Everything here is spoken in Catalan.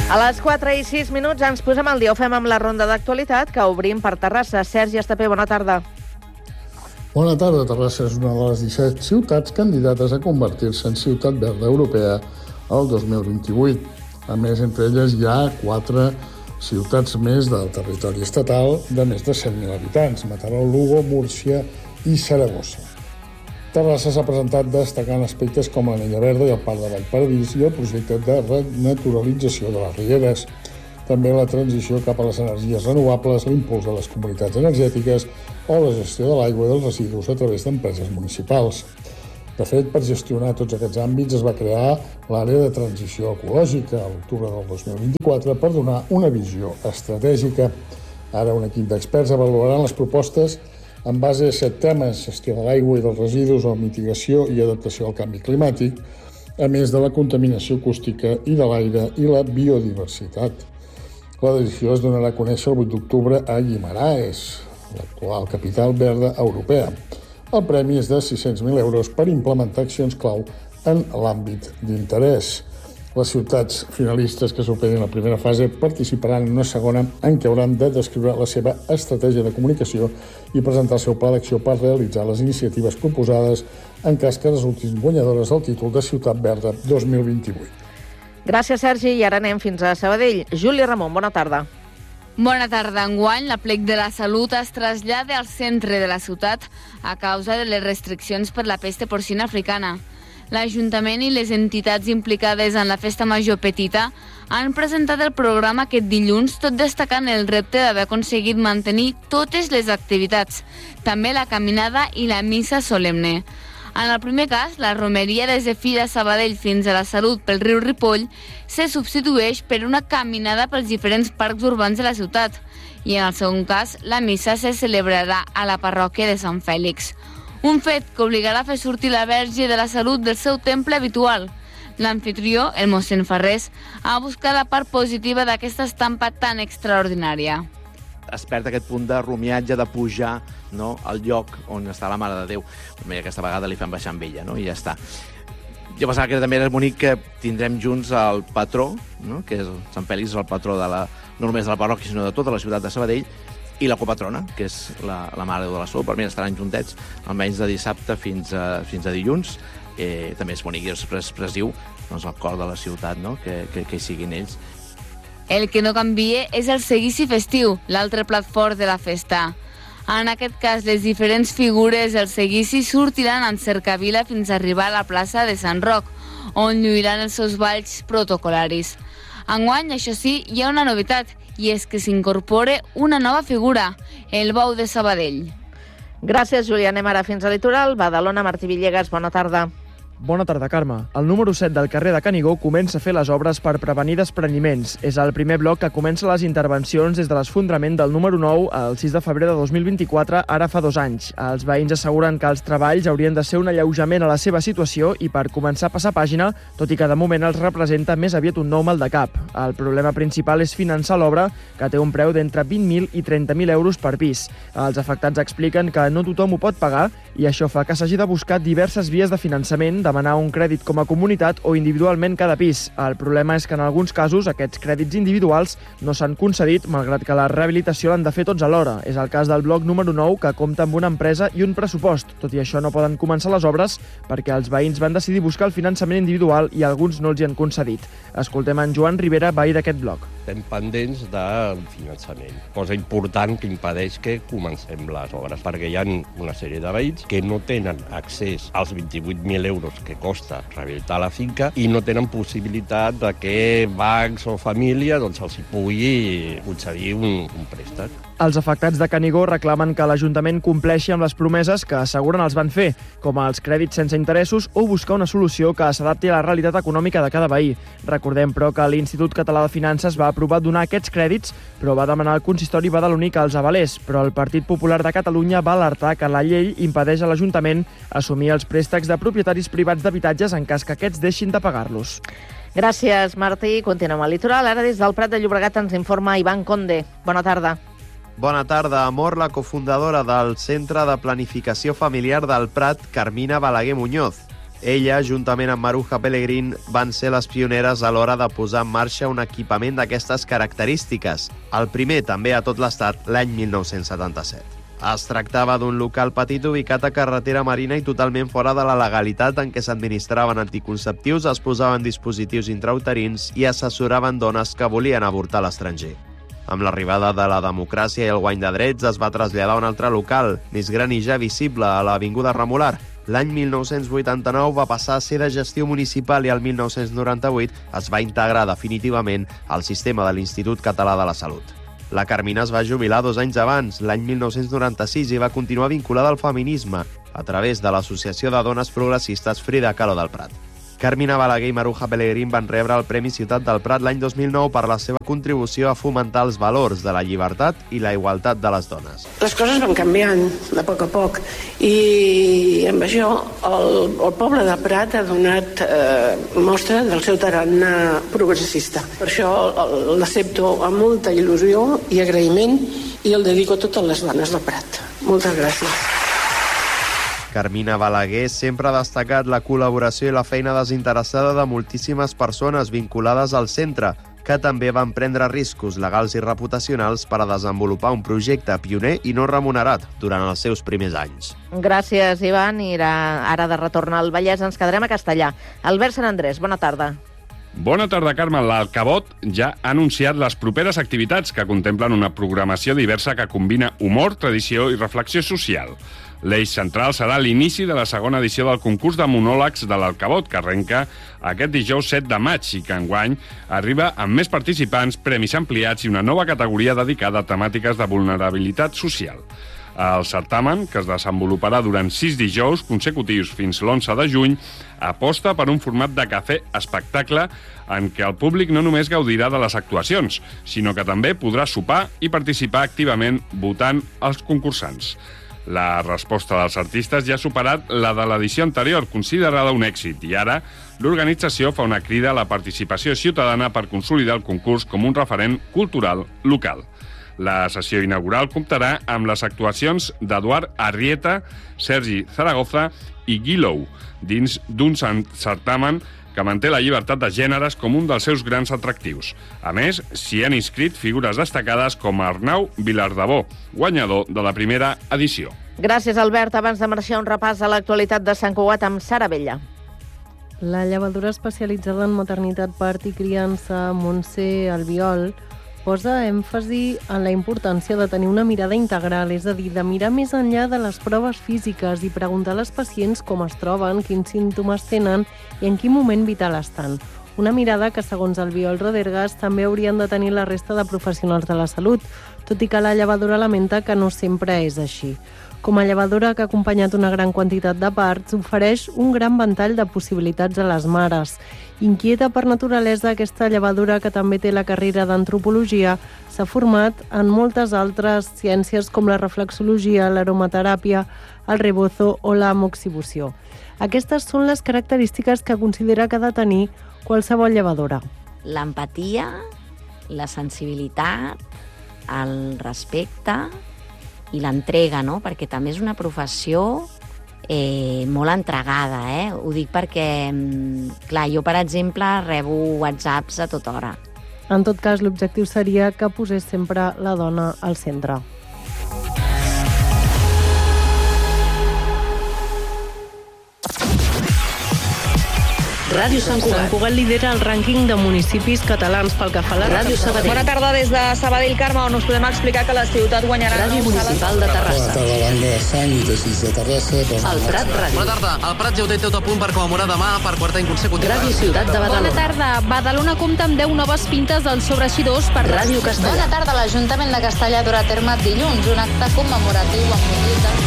A les 4:06 ens posem al dia. Ho fem amb la ronda d'actualitat que obrim per Terrassa. Sergi Estapé, bona tarda. Bona tarda. Terrassa és una de les 17 ciutats candidates a convertir-se en ciutat verda europea el 2028. A més, entre elles hi ha 4 ciutats més del territori estatal de més de 100.000 habitants: Mataró, Lugo, Múrcia i Saragossa. Terrassa s'ha presentat destacant aspectes com l'Anella Verda i el Parc de Vallparadís i el projecte de renaturalització de les rieres. També la transició cap a les energies renovables, l'impuls de les comunitats energètiques o la gestió de l'aigua i dels residus a través d'empreses municipals. De fet, per gestionar tots aquests àmbits es va crear l'àrea de transició ecològica a l'octubre del 2024 per donar una visió estratègica. Ara un equip d'experts avaluaran les propostes en base a 7 temes: gestió de l'aigua i dels residus o mitigació i adaptació al canvi climàtic, a més de la contaminació acústica i de l'aire i la biodiversitat. La decisió es donarà a conèixer el 8 d'octubre a Guimaraes, l'actual capital verda europea. El premi és de 600.000 euros per implementar accions clau en l'àmbit d'interès. Les ciutats finalistes que superin la primera fase participaran en una segona en què hauran de descriure la seva estratègia de comunicació i presentar el seu pla d'acció per realitzar les iniciatives proposades en cas que resultin guanyadores del títol de Ciutat Verda 2028. Gràcies, Sergi. I ara anem fins a Sabadell. Júlia Ramon, bona tarda. Bona tarda. Enguany, l'Aplec de la Salut es trasllada al centre de la ciutat a causa de les restriccions per la pesta porcina africana. L'Ajuntament i les entitats implicades en la Festa Major Petita han presentat el programa aquest dilluns, tot destacant el repte d'haver aconseguit mantenir totes les activitats, també la caminada i la missa solemne. En el primer cas, la romeria des de Fira Sabadell fins a la Salut pel riu Ripoll se substitueix per una caminada pels diferents parcs urbans de la ciutat i en el segon cas, la missa se celebrarà a la parròquia de Sant Fèlix. Un fet que obligarà a fer sortir la Verge de la Salut del seu temple habitual. L'anfitrió, el mossèn Ferrés, ha buscat la part positiva d'aquesta estampa tan extraordinària. Es perd aquest punt de rumiatge, de pujar, no, al lloc on està la Mare de Déu. I aquesta vegada li fan baixar amb ella, no, i ja està. Jo pensava que també era bonic que tindrem junts el patró, no, que és Sant Fèlix, és el patró de no només de la parròquia, sinó de tota la ciutat de Sabadell, i la copatrona, que és la Mare de la Salut. Per mi estaran juntets almenys de dissabte fins a dilluns. També és bonic i és expressiu, doncs, el cor de la ciutat, no? que hi siguin ells. El que no canvia és el seguici festiu, l'altre plat fort de la festa. En aquest cas, les diferents figures del seguici sortiran en cercavila fins a arribar a la plaça de Sant Roc, on lluiran els seus balls protocolaris. Enguany, això sí, hi ha una novetat, i és que s'incorpora una nova figura, el bou de Sabadell. Gràcies, Júlia. Anem ara fins a Litoral. Badalona, Martí Villegas, bona tarda. Bona tarda, Carme. El número 7 del carrer de Canigó comença a fer les obres per prevenir despreniments. És el primer bloc que comença les intervencions des de l'esfondrament del número 9 el 6 de febrer de 2024, ara fa 2 anys. Els veïns asseguren que els treballs haurien de ser un alleujament a la seva situació i per començar a passar pàgina, tot i que de moment els representa més aviat un nou mal de cap. El problema principal és finançar l'obra, que té un preu d'entre 20.000 i 30.000 euros per pis. Els afectats expliquen que no tothom ho pot pagar i això fa que s'hagi de buscar diverses vies de finançament, demanar un crèdit com a comunitat o individualment cada pis. El problema és que en alguns casos aquests crèdits individuals no s'han concedit, malgrat que la rehabilitació l'han de fer tots alhora. És el cas del bloc número 9, que compta amb una empresa i un pressupost. Tot i això no poden començar les obres perquè els veïns van decidir buscar el finançament individual i alguns no els hi han concedit. Escoltem en Joan Rivera, veí d'aquest bloc. Estem pendents de finançament, cosa important que impedeix que comencem les obres, perquè hi ha una sèrie de veïns que no tenen accés als 28.000 euros que costa rehabilitar la finca i no tenen possibilitat de que bancs o família doncs, els hi pugui concedir un préstec. Els afectats de Canigó reclamen que l'Ajuntament compleixi amb les promeses que asseguren els van fer, com els crèdits sense interessos o buscar una solució que s'adapti a la realitat econòmica de cada veí. Recordem, però, que l'Institut Català de Finances va aprovar donar aquests crèdits, però va demanar al consistori badaloní que els avalés, però el Partit Popular de Catalunya va alertar que la llei impedeix a l'Ajuntament assumir els préstecs de propietaris privats d'habitatges en cas que aquests deixin de pagar-los. Gràcies, Martí. Continuem al litoral. Ara des del Prat de Llobregat ens informa Ivan Conde. Bona tarda. Bona tarda. Amor, la cofundadora del Centre de Planificació Familiar del Prat, Carmina Balaguer Muñoz. Ella, juntament amb Maruja Pellegrín, van ser les pioneres a l'hora de posar en marxa un equipament d'aquestes característiques. El primer, també a tot l'estat, l'any 1977. Es tractava d'un local petit ubicat a carretera marina i totalment fora de la legalitat, en què s'administraven anticonceptius, es posaven dispositius intrauterins i assessoraven dones que volien avortar a l'estranger. Amb l'arribada de la democràcia i el guany de drets es va traslladar a un altre local, més gran i ja visible, a l'Avinguda Remolar. L'any 1989 va passar a ser de gestió municipal i el 1998 es va integrar definitivament al sistema de l'Institut Català de la Salut. La Carmina es va jubilar 2 anys abans, l'any 1996, i va continuar vinculada al feminisme a través de l'Associació de Dones Progressistes Frida Kahlo del Prat. Carmina Balaguer i Maruja Pellegrín van rebre el Premi Ciutat del Prat l'any 2009 per la seva contribució a fomentar els valors de la llibertat i la igualtat de les dones. Les coses van canviant de poc a poc i amb això el poble de Prat ha donat mostra del seu tarannà progressista. Per això l'accepto amb molta il·lusió i agraïment i el dedico a totes les dones de Prat. Moltes gràcies. Carmina Balaguer sempre ha destacat la col·laboració i la feina desinteressada de moltíssimes persones vinculades al centre, que també van prendre riscos legals i reputacionals per a desenvolupar un projecte pioner i no remunerat durant els seus primers anys. Gràcies, Ivan. I ara de retorn al Vallès ens quedarem a Castellà. Albert Sant Andrés, bona tarda. Bona tarda, Carme. L'Alcavot ja ha anunciat les properes activitats que contemplen una programació diversa que combina humor, tradició i reflexió social. L'eix central serà l'inici de la segona edició del concurs de monòlegs de l'Alcavot, que arrenca aquest dijous 7 de maig i que enguany arriba amb més participants, premis ampliats i una nova categoria dedicada a temàtiques de vulnerabilitat social. El certamen, que es desenvoluparà durant 6 dijous consecutius fins l'11 de juny, aposta per un format de cafè-espectacle en què el públic no només gaudirà de les actuacions, sinó que també podrà sopar i participar activament votant els concursants. La resposta dels artistes ja ha superat la de l'edició anterior, considerada un èxit, i ara l'organització fa una crida a la participació ciutadana per consolidar el concurs com un referent cultural local. La sessió inaugural comptarà amb les actuacions d'Eduard Arrieta, Sergi Zaragoza i Guilou, dins d'un certamen que manté la llibertat de gèneres com un dels seus grans atractius. A més, s'hi han inscrit figures destacades com Arnau Vilardebó, guanyador de la primera edició. Gràcies, Albert. Abans de marxar, un repàs a l'actualitat de Sant Cugat amb Sara Vella. La llevadora especialitzada en maternitat, part i criança, Montse Albiol, posa èmfasi en la importància de tenir una mirada integral, és a dir, de mirar més enllà de les proves físiques i preguntar a les pacients com es troben, quins símptomes tenen i en quin moment vital estan. Una mirada que, segons Albiol Rodergas, també haurien de tenir la resta de professionals de la salut, tot i que la llevadora lamenta que no sempre és així. Com a llevadora que ha acompanyat una gran quantitat de parts, ofereix un gran ventall de possibilitats a les mares. Inquieta per naturalesa, aquesta llevadora, que també té la carrera d'antropologia, s'ha format en moltes altres ciències com la reflexologia, l'aromateràpia, el rebozo o la moxibució. Aquestes són les característiques que considera que ha de tenir qualsevol llevadora. L'empatia, la sensibilitat, el respecte i l'entrega, no? Perquè també és una professió molt entregada, Ho dic perquè, clar, jo, per exemple, rebo whatsapps a tota hora. En tot cas, l'objectiu seria que posés sempre la dona al centre. Ràdio Sant Cugat. Sant Cugat lidera el rànquing de municipis catalans pel que fa a la Ràdio Sabadell. Bona tarda des de Sabadell, Carme, on us podem explicar que la ciutat guanyarà... Ràdio Municipal de Terrassa. Bona tarda, banda de Sant i de Sis de Terrassa. El Prat Ràdio. Bona tarda. El Prat ja ho té tot a punt per commemorar demà per quart any consecutiu. Ràdio Ciutat de Badalona. Bona tarda. Badalona compta amb 10 noves pintes dels sobreeixidors per... Ràdio Castellà. Bona tarda. L'Ajuntament de Castellà durà a terme dilluns un acte commemoratiu amb motiu de...